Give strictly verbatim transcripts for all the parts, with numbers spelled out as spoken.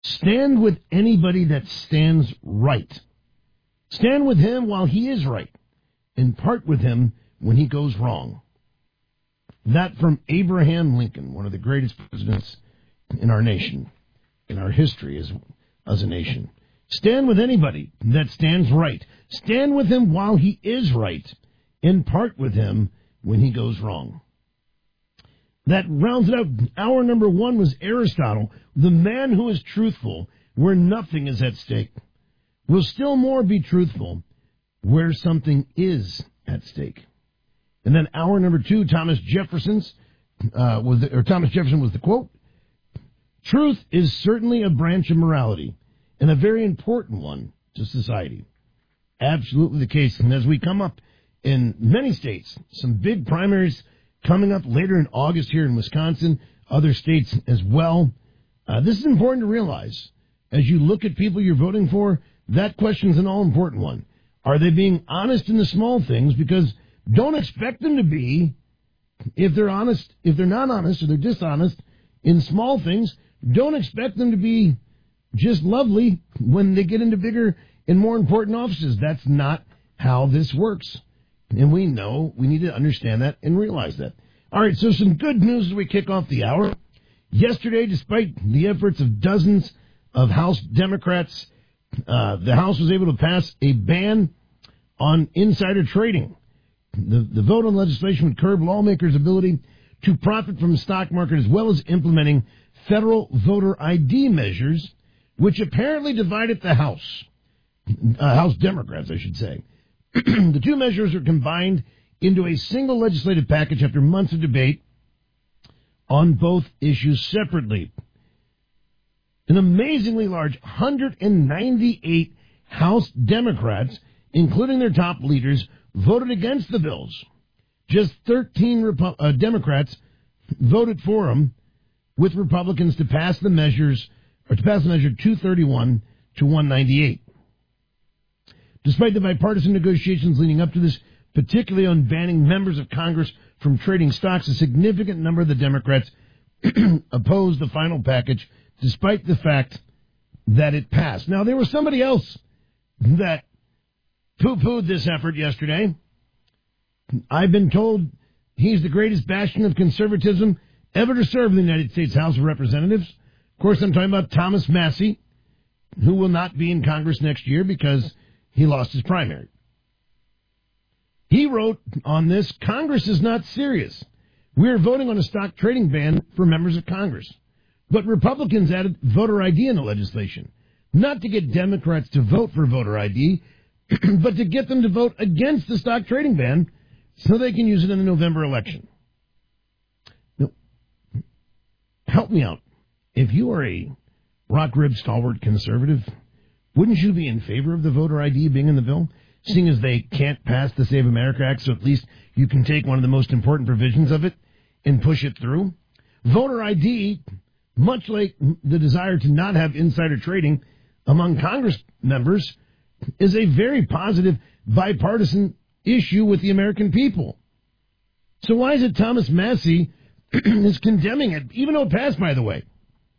Stand with anybody that stands right. Stand with him while he is right, and part with him when he goes wrong. That from Abraham Lincoln, one of the greatest presidents in our nation, in our history as, as a nation. Stand with anybody that stands right. Stand with him while he is right, and part with him when he goes wrong. That rounds it out. Hour number one was Aristotle, the man who is truthful where nothing is at stake, will still more be truthful where something is at stake. And then hour number two, Thomas Jefferson's uh, was the, or Thomas Jefferson was the quote: "Truth is certainly a branch of morality, and a very important one to society." Absolutely the case. And as we come up in many states, some big primaries coming up later in August here in Wisconsin, other states as well. Uh, this is important to realize. As you look at people you're voting for, that question is an all-important one. Are they being honest in the small things? Because don't expect them to be. If they're honest, if they're not honest or they're dishonest in small things, don't expect them to be just lovely when they get into bigger and more important offices. That's not how this works. And we know we need to understand that and realize that. All right, so some good news as we kick off the hour. Yesterday, despite the efforts of dozens of House Democrats, uh, the House was able to pass a ban on insider trading. The, the vote on legislation would curb lawmakers' ability to profit from the stock market, as well as implementing federal voter I D measures, which apparently divided the House. Uh, House Democrats, I should say. The two measures are combined into a single legislative package after months of debate on both issues separately. An amazingly large one hundred ninety-eight House Democrats, including their top leaders, voted against the bills. Just thirteen Repu- uh, Democrats voted for them, with Republicans to pass the measures, or to pass the measure two thirty-one to one ninety-eight. Despite the bipartisan negotiations leading up to this, particularly on banning members of Congress from trading stocks, a significant number of the Democrats opposed the final package, despite the fact that it passed. Now, there was somebody else that poo-pooed this effort yesterday. I've been told he's the greatest bastion of conservatism ever to serve in the United States House of Representatives. Of course, I'm talking about Thomas Massie, who will not be in Congress next year because he lost his primary. He wrote on this, "Congress is not serious. We are voting on a stock trading ban for members of Congress. But Republicans added voter I D in the legislation, not to get Democrats to vote for voter I D, but to get them to vote against the stock trading ban so they can use it in the November election." Now, help me out. If you are a rock-ribbed, stalwart conservative, wouldn't you be in favor of the voter I D being in the bill, seeing as they can't pass the Save America Act, so at least you can take one of the most important provisions of it and push it through? Voter I D, much like the desire to not have insider trading among Congress members, is a very positive bipartisan issue with the American people. So why is it Thomas Massie is condemning it, even though it passed, by the way?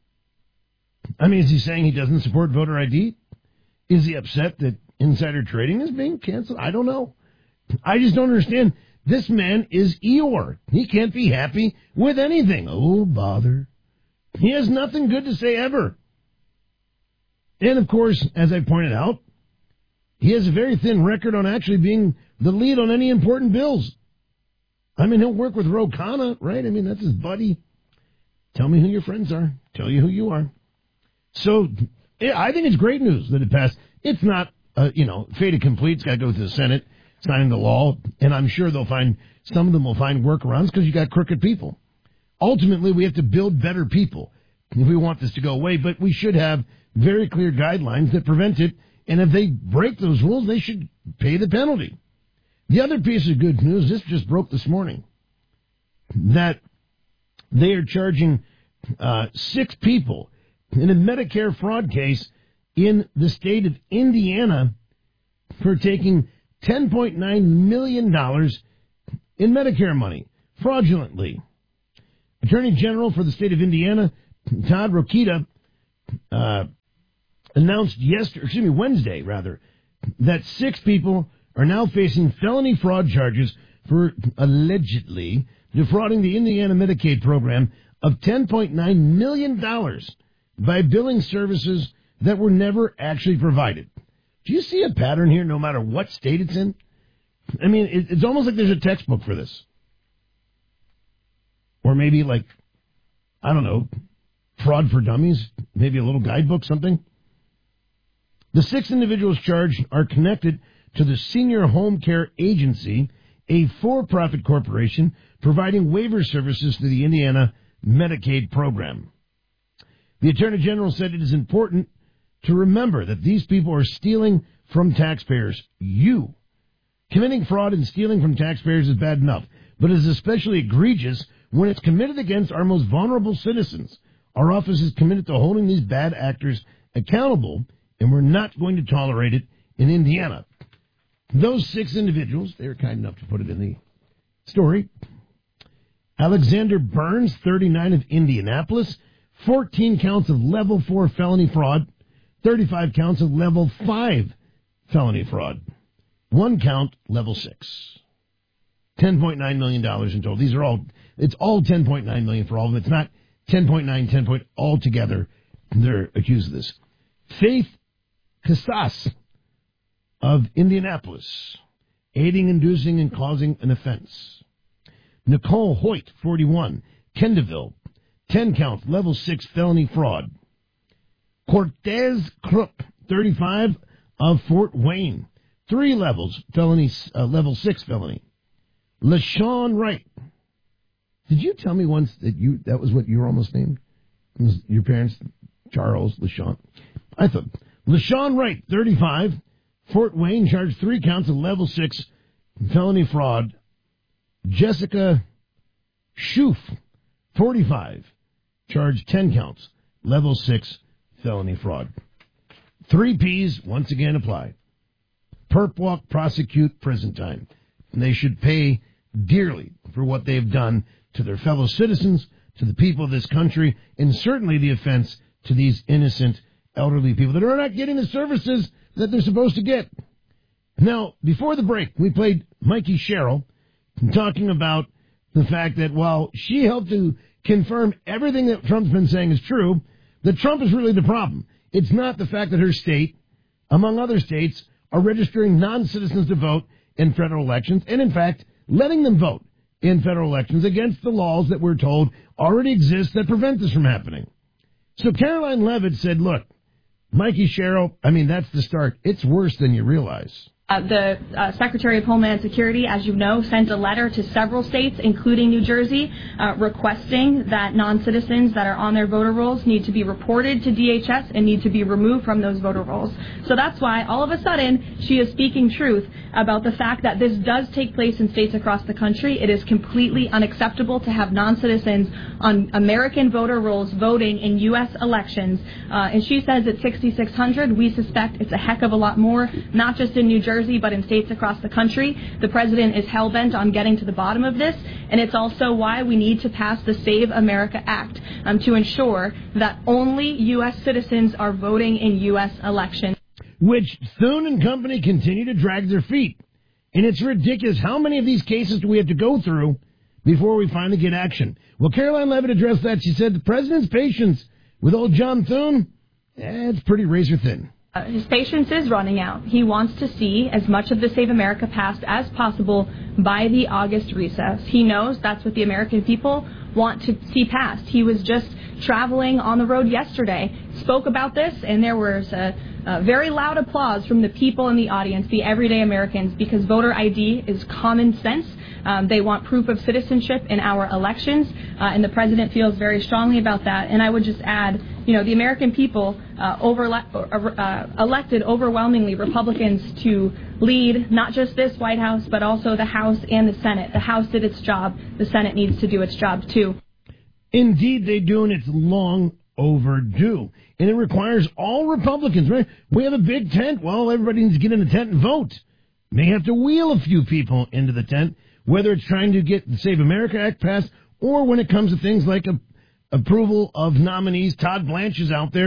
I mean, is he saying he doesn't support voter I D? Is he upset that insider trading is being canceled? I don't know. I just don't understand. This man is Eeyore. He can't be happy with anything. Oh, bother. He has nothing good to say ever. And, of course, as I pointed out, he has a very thin record on actually being the lead on any important bills. I mean, he'll work with Ro Khanna, right? I mean, that's his buddy. Tell me who your friends are. Tell you who you are. So, yeah, I think it's great news that it passed. It's not, uh, you know, fait accompli. It's got to go through the Senate, signing the law, and I'm sure they'll find, some of them will find workarounds because you got crooked people. Ultimately, we have to build better people if we want this to go away, but we should have very clear guidelines that prevent it, and if they break those rules, they should pay the penalty. The other piece of good news, this just broke this morning, that they are charging uh, six people in a Medicare fraud case in the state of Indiana for taking ten point nine million dollars in Medicare money fraudulently. Attorney General for the state of Indiana, Todd Rokita, uh, announced yesterday, excuse me, Wednesday, rather, that six people are now facing felony fraud charges for allegedly defrauding the Indiana Medicaid program of ten point nine million dollars by billing services that were never actually provided. Do you see a pattern here no matter what state it's in? I mean, it, it's almost like there's a textbook for this. Or maybe like, I don't know, fraud for dummies, maybe a little guidebook, something. The six individuals charged are connected to the Senior Home Care Agency, a for-profit corporation providing waiver services to the Indiana Medicaid program. The Attorney General said it is important to remember that these people are stealing from taxpayers. You. Committing fraud and stealing from taxpayers is bad enough, but it is especially egregious when it's committed against our most vulnerable citizens. Our office is committed to holding these bad actors accountable, and we're not going to tolerate it in Indiana. Those six individuals, they were kind enough to put it in the story. Alexander Burns, thirty-nine, of Indianapolis, fourteen counts of level four felony fraud, thirty-five counts of level five felony fraud, one count level six. ten point nine million dollars in total. These are all, it's all ten point nine million dollars for all of them. It's not ten point nine, ten point all together. They're accused of this. Faith Casas of Indianapolis, aiding, inducing, and causing an offense. Nicole Hoyt, forty-one, Kendallville, ten counts, level six felony fraud. Cortez Crook, thirty-five, of Fort Wayne, three levels, felony, uh, level six felony. LaShawn Wright. Did you tell me once that you that was what you were almost named? Was your parents, Charles LaShawn? I thought. LaShawn Wright, thirty-five, Fort Wayne, charged three counts of level six felony fraud. Jessica Schoof, forty-five, charged ten counts, level six felony fraud. Three P's once again apply. Perp walk, prosecute, prison time. And they should pay dearly for what they've done to their fellow citizens, to the people of this country, and certainly the offense to these innocent elderly people that are not getting the services that they're supposed to get. Now, before the break, we played Mikey Sherrill talking about the fact that while she helped to confirm everything that Trump's been saying is true, that Trump is really the problem. It's not the fact that her state, among other states, are registering non-citizens to vote in federal elections, and in fact, letting them vote in federal elections against the laws that we're told already exist that prevent this from happening. So Caroline Levitt said, look, Mikey Sherrill, I mean, that's the start. It's worse than you realize. Uh, the uh, Secretary of Homeland Security, as you know, sent a letter to several states, including New Jersey, uh, requesting that non-citizens that are on their voter rolls need to be reported to D H S and need to be removed from those voter rolls. So that's why, all of a sudden, she is speaking truth about the fact that this does take place in states across the country. It is completely unacceptable to have non-citizens on American voter rolls voting in U S elections. Uh, and she says it's sixty-six hundred. We suspect it's a heck of a lot more, not just in New Jersey, but in states across the country. The president is hell-bent on getting to the bottom of this, and it's also why we need to pass the Save America Act um, to ensure that only U S citizens are voting in U S elections. Which Thune and company continue to drag their feet. And it's ridiculous. How many of these cases do we have to go through before we finally get action? Well, Caroline Levitt addressed that. She said the president's patience with old John Thune, eh, it's pretty razor thin. Uh, his patience is running out. He wants to see as much of the Save America passed as possible by the August recess. He knows that's what the American people want to see passed. He was just traveling on the road yesterday, spoke about this, and there was a, a very loud applause from the people in the audience, the everyday Americans, because voter I D is common sense. Um, they want proof of citizenship in our elections, uh, and the president feels very strongly about that. And I would just add, you know, the American people uh, over, uh, elected overwhelmingly Republicans to lead not just this White House, but also the House and the Senate. The House did its job. The Senate needs to do its job, too. Indeed, they do, and it's long overdue. And it requires all Republicans, right? We have a big tent. Well, everybody needs to get in the tent and vote. May have to wheel a few people into the tent, whether it's trying to get the Save America Act passed or when it comes to things like a, approval of nominees. Todd Blanche is out there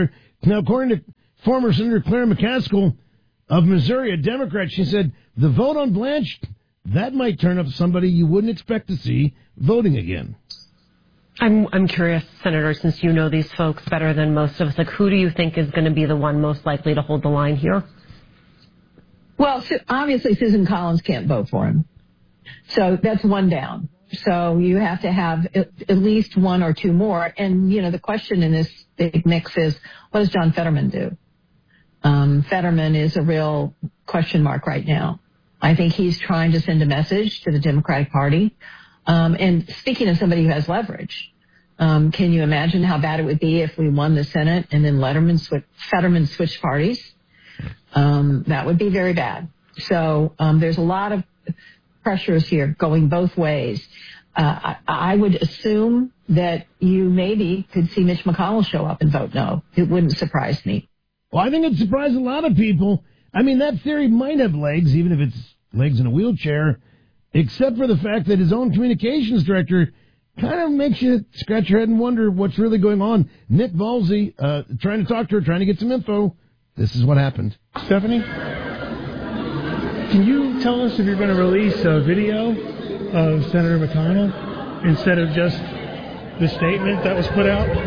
Now, according to former Senator Claire McCaskill of Missouri, a Democrat, she said, the vote on Blanche, that might turn up somebody you wouldn't expect to see voting again. I'm I'm curious, Senator, since you know these folks better than most of us, like who do you think is going to be the one most likely to hold the line here? Well, obviously Susan Collins can't vote for him. So that's one down. So you have to have at least one or two more. And, you know, the question in this big mix is, what does John Fetterman do? Um, Fetterman is a real question mark right now. I think he's trying to send a message to the Democratic Party. Um, and speaking of somebody who has leverage, um, can you imagine how bad it would be if we won the Senate and then Letterman sw- Fetterman switched parties? Um, that would be very bad. So um, there's a lot of pressures here going both ways. Uh, I, I would assume that you maybe could see Mitch McConnell show up and vote no. It wouldn't surprise me. Well, I think it'd surprise a lot of people. I mean, that theory might have legs, even if it's legs in a wheelchair, except for the fact that his own communications director kind of makes you scratch your head and wonder what's really going on. Nick Volsey, uh, trying to talk to her, trying to get some info. This is what happened. Stephanie, can you tell us if you're going to release a video of Senator McConnell instead of just the statement that was put out?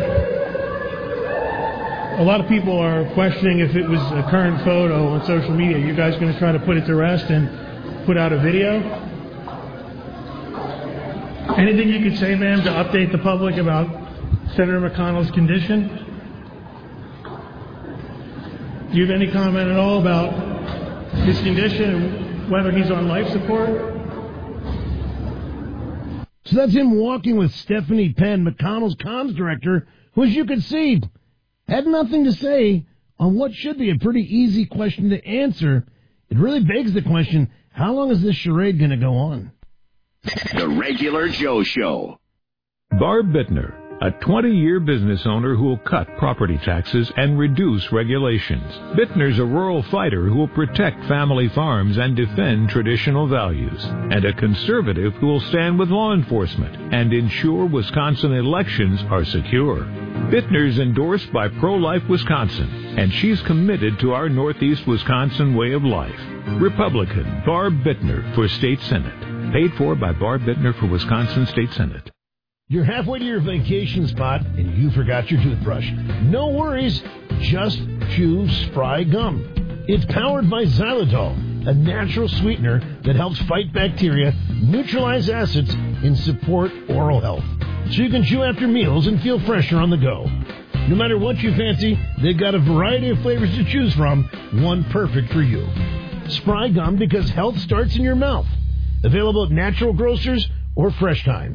A lot of people are questioning if it was a current photo on social media. You guys going to try to put it to rest and put out a video? Anything you could say, ma'am, to update the public about Senator McConnell's condition? Do you have any comment at all about his condition and whether he's on life support? So that's him walking with Stephanie Penn, McConnell's comms director, who, as you can see, had nothing to say on what should be a pretty easy question to answer. It really begs the question, how long is this charade going to go on? The Regular Joe Show. Barb Bittner, a twenty-year business owner who will cut property taxes and reduce regulations. Bittner's a rural fighter who will protect family farms and defend traditional values. And a conservative who will stand with law enforcement and ensure Wisconsin elections are secure. Bittner's endorsed by Pro-Life Wisconsin, and she's committed to our Northeast Wisconsin way of life. Republican Barb Bittner for State Senate. Paid for by Barb Bittner for Wisconsin State Senate. You're halfway to your vacation spot and you forgot your toothbrush. No worries, just chew Spry Gum. It's powered by xylitol, a natural sweetener that helps fight bacteria, neutralize acids, and support oral health. So you can chew after meals and feel fresher on the go. No matter what you fancy, they've got a variety of flavors to choose from, one perfect for you. Spry Gum, because health starts in your mouth. Available at natural grocers or Fresh Time.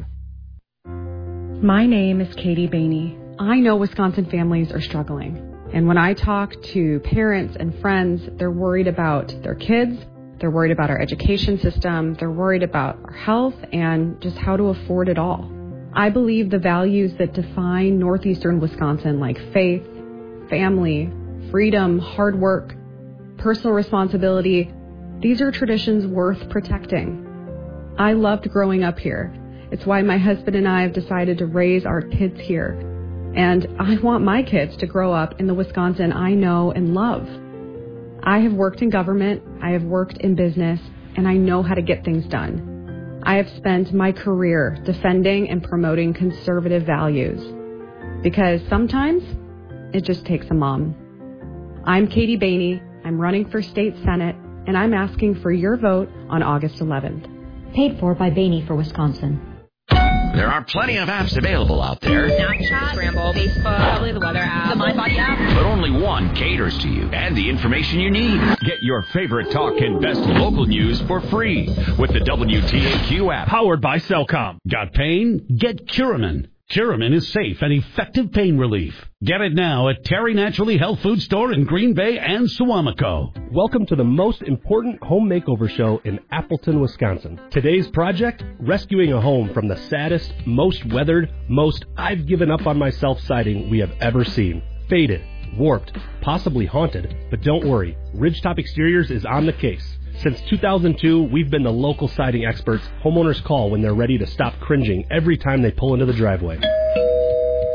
My name is Katie Bainey. I know Wisconsin families are struggling. And when I talk to parents and friends, they're worried about their kids. They're worried about our education system. They're worried about our health and just how to afford it all. I believe the values that define northeastern Wisconsin, like faith, family, freedom, hard work, personal responsibility, these are traditions worth protecting. I loved growing up here. It's why my husband and I have decided to raise our kids here. And I want my kids to grow up in the Wisconsin I know and love. I have worked in government, I have worked in business, and I know how to get things done. I have spent my career defending and promoting conservative values. Because sometimes it just takes a mom. I'm Katie Bainey. I'm running for state senate, and I'm asking for your vote on August eleventh. Paid for by Bainey for Wisconsin. There are plenty of apps available out there. Snapchat, Scramble, Facebook, probably the weather app, the MindBody app. But only one caters to you and the information you need. Get your favorite talk and best local news for free with the W T A Q app. Powered by Cellcom. Got pain? Get Curamin. Curamin is safe and effective pain relief. Get it now at Terry Naturally Health Food Store in Green Bay and Suamico. Welcome to the most important home makeover show in Appleton, Wisconsin. Today's project, rescuing a home from the saddest, most weathered, most I've given up on myself siding we have ever seen. Faded, warped, possibly haunted, but don't worry, Ridgetop Exteriors is on the case. Since two thousand two, we've been the local siding experts homeowners call when they're ready to stop cringing every time they pull into the driveway.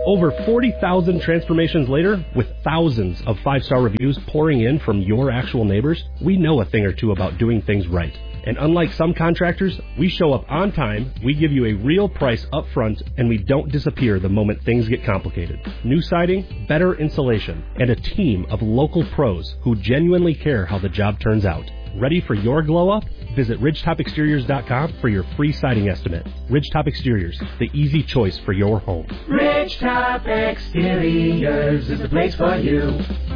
Over forty thousand transformations later, with thousands of five-star reviews pouring in from your actual neighbors, we know a thing or two about doing things right. And unlike some contractors, we show up on time, we give you a real price up front, and we don't disappear the moment things get complicated. New siding, better insulation, and a team of local pros who genuinely care how the job turns out. Ready for your glow-up? Visit ridgetop exteriors dot com for your free siding estimate. Ridgetop Exteriors, the easy choice for your home. Ridgetop Exteriors is the place for you.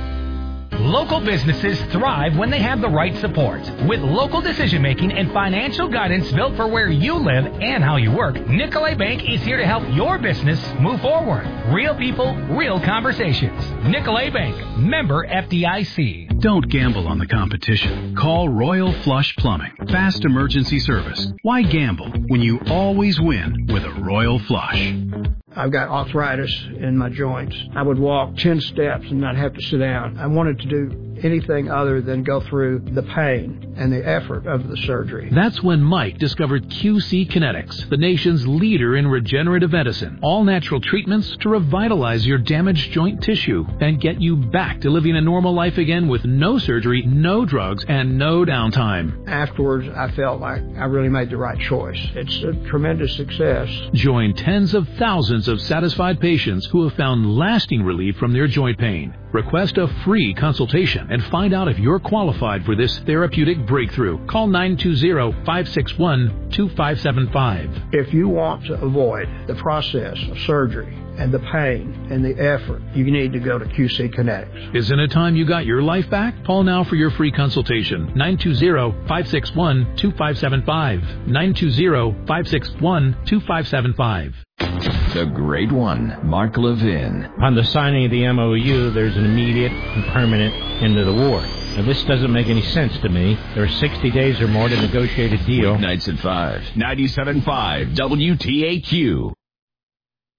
Local businesses thrive when they have the right support. With local decision-making and financial guidance built for where you live and how you work, Nicolay Bank is here to help your business move forward. Real people, real conversations. Nicolay Bank, member F D I C. Don't gamble on the competition. Call Royal Flush Plumbing. Fast emergency service. Why gamble when you always win with a Royal Flush? I've got arthritis in my joints. I would walk ten steps and not have to sit down. I wanted to do anything other than go through the pain and the effort of the surgery. That's when Mike discovered Q C Kinetics, the nation's leader in regenerative medicine. All natural treatments to revitalize your damaged joint tissue and get you back to living a normal life again with no surgery, no drugs, and no downtime. Afterwards, I felt like I really made the right choice. It's a tremendous success. Join tens of thousands of satisfied patients who have found lasting relief from their joint pain. Request a free consultation and find out if you're qualified for this therapeutic breakthrough. Call nine two zero, five six one, two five seven five. If you want to avoid the process of surgery and the pain and the effort, you need to go to Q C Kinetics. Isn't it time you got your life back? Call now for your free consultation. nine two zero, five six one, two five seven five. nine two zero, five six one, two five seven five. The Great One, Mark Levin. On the signing of the M O U, there's an immediate and permanent end to the war. Now, this doesn't make any sense to me. There are sixty days or more to negotiate a deal. Nights at five. ninety-seven point five W T A Q.